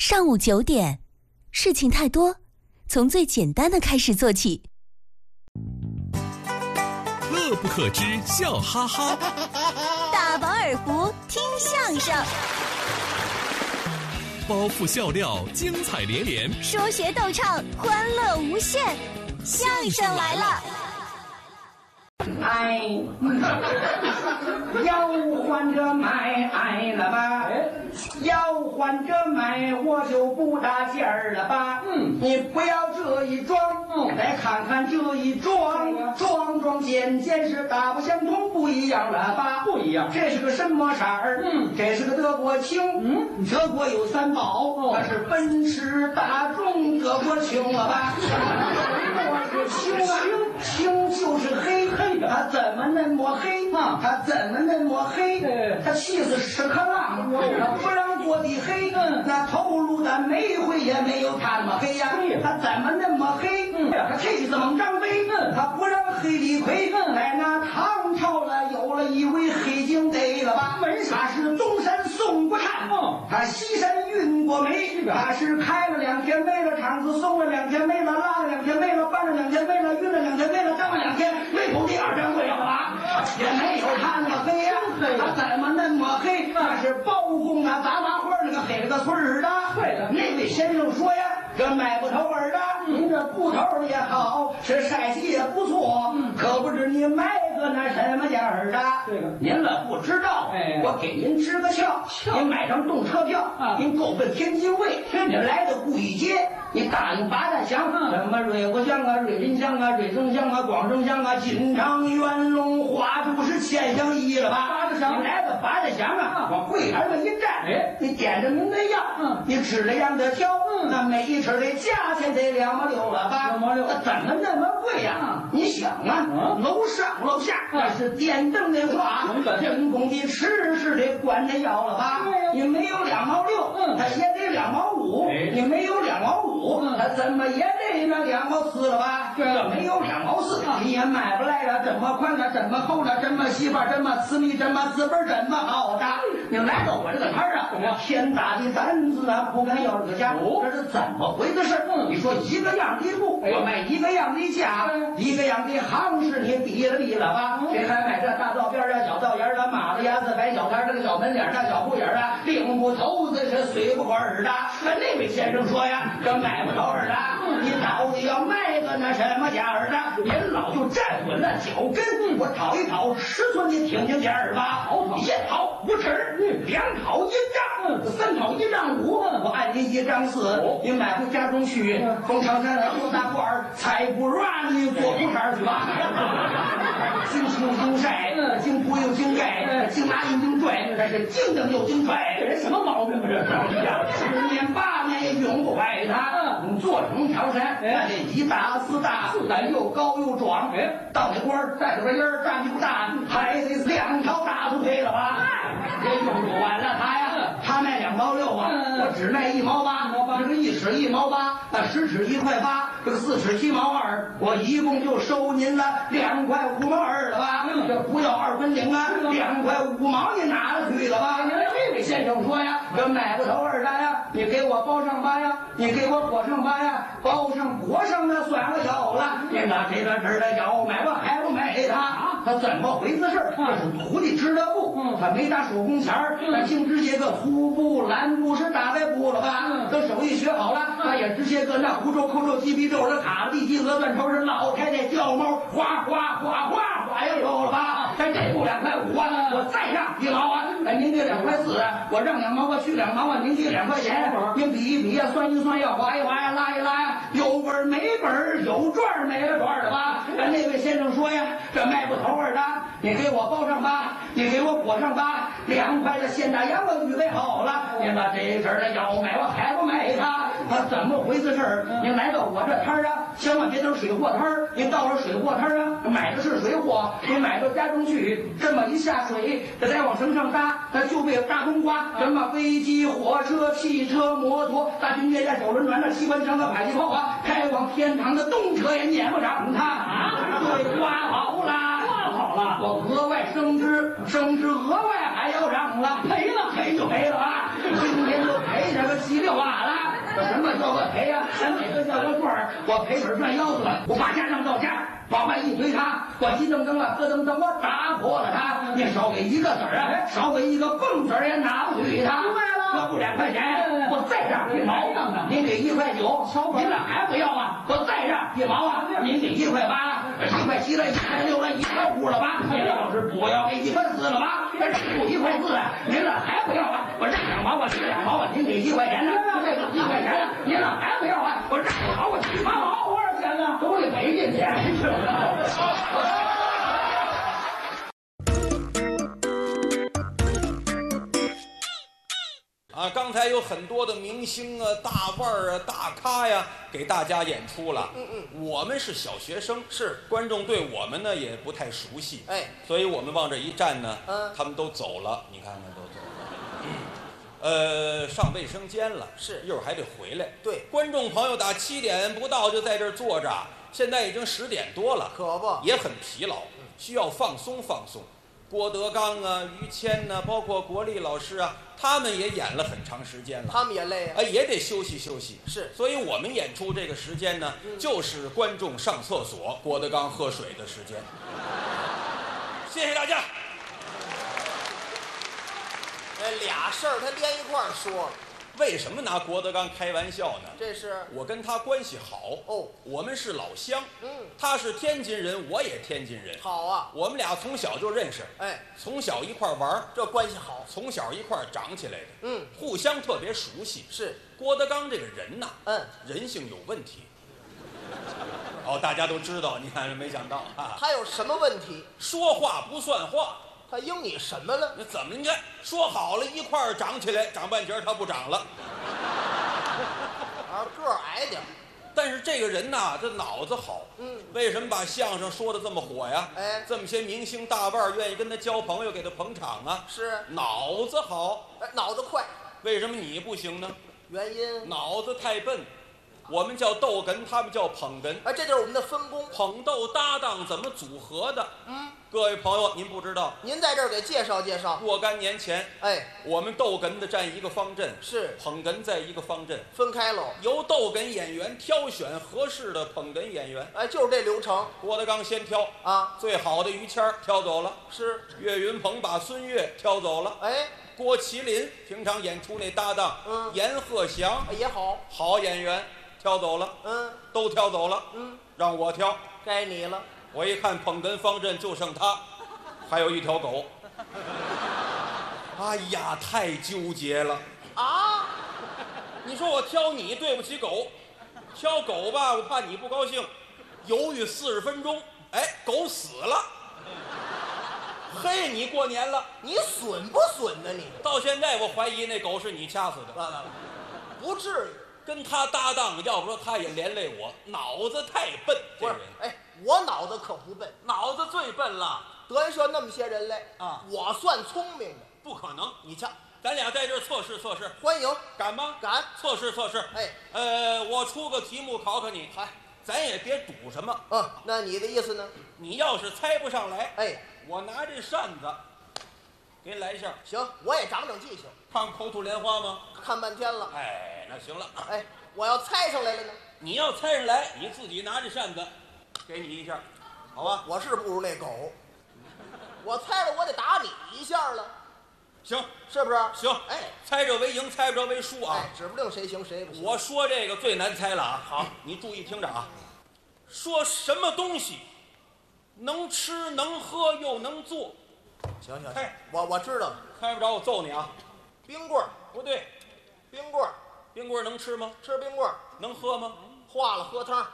上午9点，事情太多，从最简单的开始做起。 乐不可支，笑哈哈。 大饱耳福，听相声。 包袱笑料，精彩连连。 说学逗唱，欢乐无限。相声来了。 哎，要换着买了吧？要换着买，我就不搭劲儿了吧？你不要这一装，再看看这一装，装件是大不相同，不一样了吧？不一样。这是个什么色儿？这是个德国青。德国有3宝，它是奔驰、大众、德国青了吧？我是青啊，青就是黑。他怎么那么黑？他怎么那么黑？他气死屎壳郎，他不让做的黑。那头颅的煤灰也没有他那么黑呀。他怎么那么黑？他气死猛张飞，他不让黑李逵。在那唐朝了，有了一位黑警逮了吧？他是东山送过炭，他西山运过煤，他是开了2天煤了，厂子送了2天煤了，拉了2天煤了，搬了2天煤了，运了2天煤了，当了2天煤口第2天会了吧？也没有他那么黑呀。他怎么那么黑？他是包公啊，杂花花那个黑了个村儿的。对了，那位先生说呀，这买不头儿的，您这布头也好，是晒洗也不错，可不知你买个那什么价儿的。对了，您了不知道，我给您支个窍，您买张动车票，您够奔天津卫，你来到顾义街，你答应八大乡，什么瑞国乡啊、瑞林乡啊、瑞城乡啊、广州乡啊、金昌、元龙、花都是1000乡1了吧？你来到八大乡啊，往柜台上一站，你点着您的样，你指着样的挑，那每一尺的价钱得2毛6了吧？2毛6，怎么那么贵呀？你想啊，楼上楼下那是电灯的话，人工的吃是得管着要了吧？你没有2毛6，他也得2毛5，你没有2毛5，他怎么也得那2毛4了吧？这没有2毛4，你也买不来了。这么宽了，这么厚了，这么细吧，这么私密，这么资本，这么好的。你来到我这个摊儿啊，天大的胆子啊，不敢要这个价，这是怎么回事？你说一个样的布，我卖一个样的价，一个样的行市，你比了吧？谁还买这大道边啊、小道沿的、马子牙子、白小摊这个小门脸大小铺眼啊，领不头子是随不管的。那位先生说呀，这买不着耳的，你到底要卖个那什么价儿的？您老就站稳了脚跟，我讨一讨尺寸，你听听价儿吧。1讨5尺，2讨1丈，3讨1丈5，我按您1丈4，你买回家中去，封长山来做大褂儿，才不让你做裤衩去吧。经清经晒，经铺又经盖，经拿又经拽，这是经蹬又经拽，这人什么毛病？这10年8年也永不坏他。做成条山，那得1大4大，咱又高又壮。到那官带着个烟儿，站不大，还得2条大腿配了吧？这用不完了他呀，他卖2毛6啊，我只卖1毛8，这个1尺1毛8，那10尺1块8，这个4尺7毛2，我一共就收您了2块5毛2了吧？这不要2分钱啊，2块5毛你拿了去了吧？这位先生说呀，这买不头儿的呀，你给我包上吧呀，你给我裹上吧呀，包上裹上那算了小了，你拿这个纸的要买我还不买他怎么回事？这是徒弟织的布，他没打手工钱儿，他净织些个粗布、蓝布是大白布了吧？这手艺学好了，他也织些个那胡皱、扣皱、鸡皮皱的卡地鸡鹅断头是老太太叫猫，哗哗哗哗哗又有了吧？这布2块5啊，我再让1毛啊，您给2块4，我让2毛，我去2毛啊，您给2块钱，您比一比呀，算一算呀，划一划呀，拉一拉呀，有本没本，有赚没了赚的吧？那位先生说呀，这卖不头儿的，你给我包上吧，你给我裹上吧，2块的现大洋我预备好了，您把这阵儿的要买我还不买他怎么回事？您来到我这摊儿啊，千万别等水货摊儿，您到了水货摊儿啊，买的是水货，您买到家中去，这么一下水，这再往绳上搭，它就被大冬瓜，什么飞机、火车、汽车、摩托，大军列战、手轮船的机关枪的迫击炮啊，开往天堂的动车也撵不上它对，刮好了，我额外升值额外还要让了，赔了就赔了啊，今天就赔这个稀里哗啦。 赔呀！咱每个叫个段儿，我赔本赚腰子了。我把家当到家，往外一推他，我急噔噔了，咯噔噔，我打破了他。你少给一个子儿啊，少给一个蹦子儿也拿不去他。明白了，这不2块钱，我再让1毛，您给1块9，您俩还不要啊？我再让1毛啊，您给1块8，1块7了，1块6了，1块5了吧？您要是不要给1块4了吧？这不1块4啊，您俩还不要啊？我让2毛，我给2毛啊，您给1块钱呢？这个1块钱呢，您俩还不要啊？我让2毛，我7毛，多少钱呢？都得赔进去。 啊，刚才有很多的明星啊、大腕儿啊、大咖呀，给大家演出了。我们是小学生， 是观众对我们呢也不太熟悉， 哎， 所以我们往这一站呢，他们都走了，你看看都走了。上卫生间了， 是一会儿还得回来。 对， 观众朋友打7点不到就在这儿坐着，现在已经10点多了， 可不也很疲劳，需要放松放松。郭德纲啊、于谦呐、包括国立老师啊，他们也演了很长时间了， 他们也累啊。 也得休息休息。 是， 所以我们演出这个时间呢，就是观众上厕所、郭德纲喝水的时间。谢谢大家。 俩事儿他连一块儿说了， 为什么拿郭德纲开玩笑呢？ 这是我跟他关系好哦， 我们是老乡。 嗯， 他是天津人，我也天津人。 好啊。 我们俩从小就认识， 哎， 从小一块玩， 这关系好。 从小一块长起来的， 嗯， 互相特别熟悉。 是郭德纲这个人呐， 人性有问题。大家都知道，你看没想到啊， 他有什么问题？ 说话不算话。 他应你什么了？ 那怎么？你看说好了一块儿长起来，长半截他不长了。 个儿矮点。 但是这个人呐，这脑子好。为什么把相声说的这么火呀？这么些明星大腕愿意跟他交朋友，给他捧场啊。 是脑子好。 脑子快。 为什么你不行呢？ 原因脑子太笨。我们叫逗哏，他们叫捧哏。 这就是我们的分工。 捧逗搭档怎么组合的？各位朋友，您不知道， 您在这儿给介绍介绍。 若干年前，我们逗哏的站一个方阵， 是捧哏在一个方阵， 分开喽。 由逗哏演员挑选合适的捧哏演员。 就是这流程。 郭德纲先挑啊， 最好的于谦挑走了， 是岳云鹏把孙越挑走了。郭麒麟平常演出那搭档，阎鹤祥也好， 好演员。挑走了，都挑走了，让我挑， 该你了。 我一看捧哏方阵就剩他，还有一条狗。哎呀，太纠结了啊！ 你说我挑你对不起狗，挑狗吧，我怕你不高兴，犹豫40分钟，狗死了。嘿，你过年了， 你损不损呢？你到现在我怀疑那狗是你掐死的。 不至于。 跟他搭档，要不说他也连累我，脑子太笨。 不是，我脑子可不笨， 脑子最笨了。 德云社那么些人来啊，我算聪明的。 不可能， 你瞧， 咱俩在这儿测试测试。 欢迎， 敢吗？ 敢。 测试测试。我出个题目考考你。咱也别赌什么。 那你的意思呢？ 你要是猜不上来，我拿这扇子给你来一下。 行，我也长长记性。 看口吐莲花吗？ 看半天了。 那行了。 我要猜上来了呢？ 你要猜上来，你自己拿着扇子，给你一下，好吧？ 我是不如那狗，我猜了我得打你一下了。 行， 是不是？ 行。猜着为赢，猜不着为输啊。 指不定谁行谁不行。 我说这个最难猜了啊。好，你注意听着啊。说什么东西能吃能喝又能做？ 行，我知道了。 猜不着我揍你啊。 冰棍儿不对， 冰棍儿。 冰棍儿能吃吗？ 吃冰棍儿。 能喝吗？ 化了喝汤。